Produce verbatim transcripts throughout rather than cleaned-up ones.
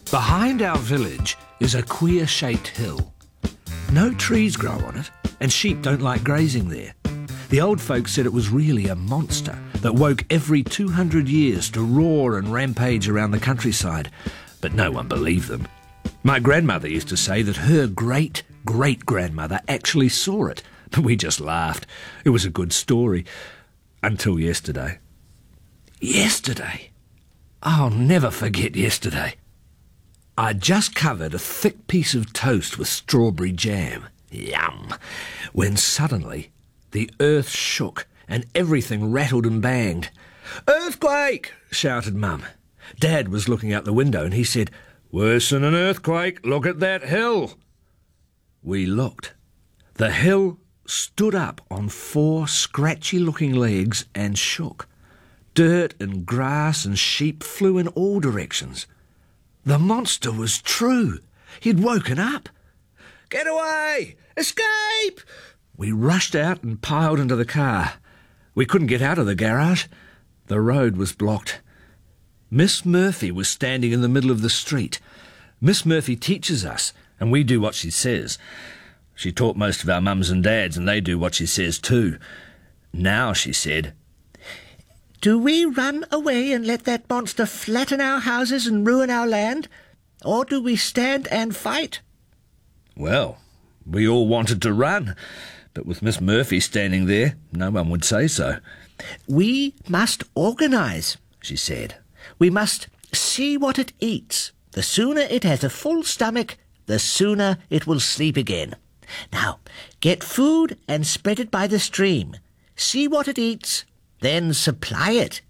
Behind our village is a queer-shaped hill. No trees grow on it, and sheep don't like grazing there. The old folks said it was really a monster that woke every two hundred years to roar and rampage around the countryside, but no one believed them. My grandmother used to say that her great-great-grandmother actually saw it, but we just laughed. It was a good story. Until yesterday. Yesterday? I'll never forget yesterday. I'd just covered a thick piece of toast with strawberry jam. Yum! When suddenly the earth shook and everything rattled and banged. "Earthquake!" shouted Mum. Dad was looking out the window and he said, "Worse than an earthquake, look at that hill." We looked. The hill stood up on four scratchy-looking legs and shook. Dirt and grass and sheep flew in all directions. The monster was true. He'd woken up. "Get away! Escape!" We rushed out and piled into the car. We couldn't get out of the garage. The road was blocked. Miss Murphy was standing in the middle of the street. Miss Murphy teaches us, and we do what she says. She taught most of our mums and dads, and they do what she says too. Now she said, "Do we run away and let that monster flatten our houses and ruin our land? Or do we stand and fight?" Well, we all wanted to run, but with Miss Murphy standing there, no one would say so. "We must organise," she said. "We must see what it eats. The sooner it has a full stomach, the sooner it will sleep again. Now, get food and spread it by the stream. See what it eats, then supply it."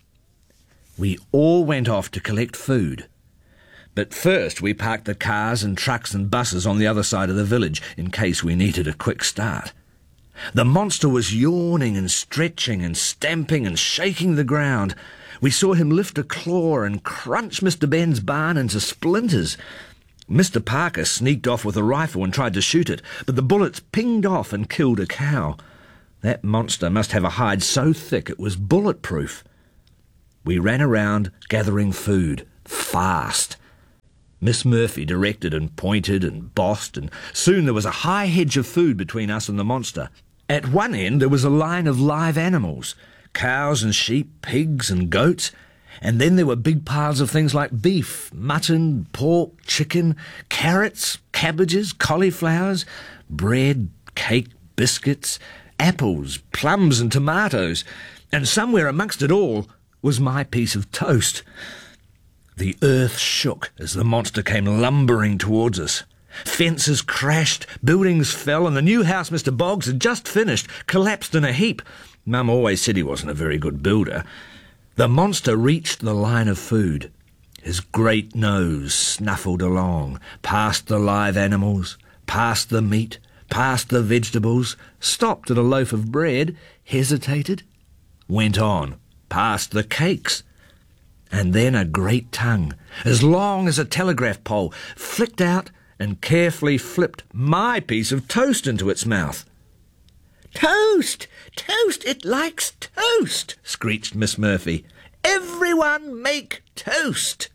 We all went off to collect food. But first we parked the cars and trucks and buses on the other side of the village in case we needed a quick start. The monster was yawning and stretching and stamping and shaking the ground. We saw him lift a claw and crunch Mister Ben's barn into splinters. Mister Parker sneaked off with a rifle and tried to shoot it, but the bullets pinged off and killed a cow. That monster must have a hide so thick it was bulletproof. We ran around gathering food, fast. Miss Murphy directed and pointed and bossed, and soon there was a high hedge of food between us and the monster. At one end there was a line of live animals, cows and sheep, pigs and goats, and then there were big piles of things like beef, mutton, pork, chicken, carrots, cabbages, cauliflowers, bread, cake, biscuits, apples, plums and tomatoes, and somewhere amongst it all was my piece of toast. The earth shook as the monster came lumbering towards us. Fences crashed, buildings fell, and the new house Mister Boggs had just finished collapsed in a heap. Mum always said he wasn't a very good builder. The monster reached the line of food. His great nose snuffled along, past the live animals, past the meat, past the vegetables, stopped at a loaf of bread, hesitated, went on, past the cakes. And then a great tongue, as long as a telegraph pole, flicked out and carefully flipped my piece of toast into its mouth. "Toast! Toast! It likes toast!" screeched Miss Murphy. "Everyone make toast!"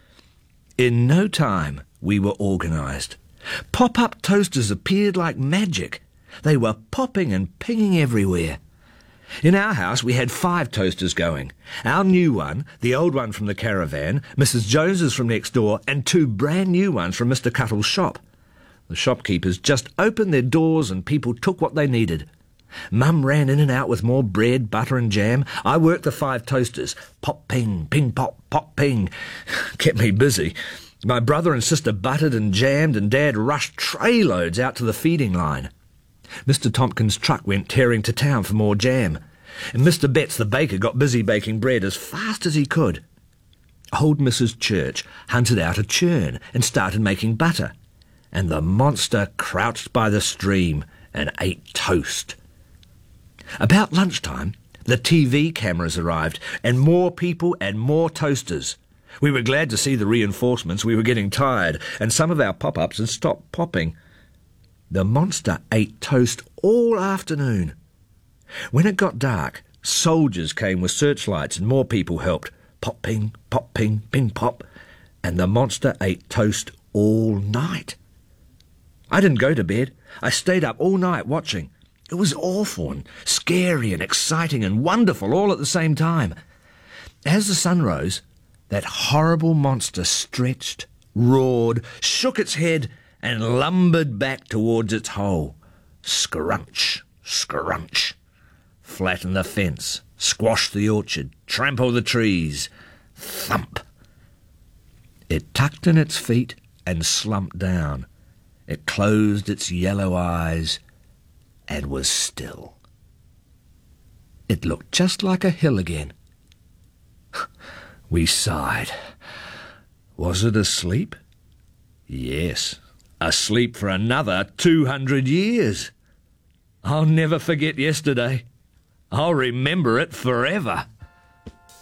In no time we were organised. Pop-up toasters appeared like magic. They were popping and pinging everywhere. In our house we had five toasters going. Our new one, the old one from the caravan, Missus Jones's from next door, and two brand new ones from Mister Cuttle's shop. The shopkeepers just opened their doors and people took what they needed. Mum ran in and out with more bread, butter and jam. I worked the five toasters. Pop, ping, ping, pop, pop, ping. Kept me busy. My brother and sister buttered and jammed, and Dad rushed tray loads out to the feeding line. Mister Tompkins' truck went tearing to town for more jam, and Mister Betts the baker got busy baking bread as fast as he could. Old Missus Church hunted out a churn and started making butter, and the monster crouched by the stream and ate toast. About lunchtime, the T V cameras arrived, and more people and more toasters. We were glad to see the reinforcements. We were getting tired, and some of our pop-ups had stopped popping. The monster ate toast all afternoon. When it got dark, soldiers came with searchlights and more people helped. Pop, ping, pop, ping, ping, pop. and the monster ate toast all night. I didn't go to bed. I stayed up all night watching. It was awful and scary and exciting and wonderful all at the same time. As the sun rose, that horrible monster stretched, roared, shook its head, and lumbered back towards its hole. Scrunch, scrunch. Flatten the fence, squash the orchard, trample the trees. Thump. It tucked in its feet and slumped down. It closed its yellow eyes and was still. It looked just like a hill again. We sighed. Was it asleep? Yes, asleep for another two hundred years. I'll never forget yesterday. I'll remember it forever.